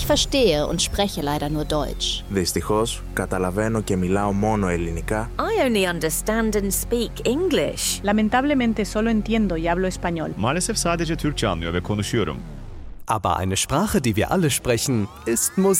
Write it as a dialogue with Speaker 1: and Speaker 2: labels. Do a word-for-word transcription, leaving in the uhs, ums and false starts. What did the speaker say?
Speaker 1: Ich verstehe und spreche leider nur Deutsch.
Speaker 2: Δυστυχώς, καταλαβαίνω και μιλάω μόνο ελληνικά.
Speaker 3: I only understand and speak English.
Speaker 4: Lamentablemente solo entiendo y hablo español.
Speaker 5: Maalesef sadece Türkçe anlıyor ve konuşuyorum.
Speaker 6: Aber eine Sprache, die wir alle sprechen, ist Musik.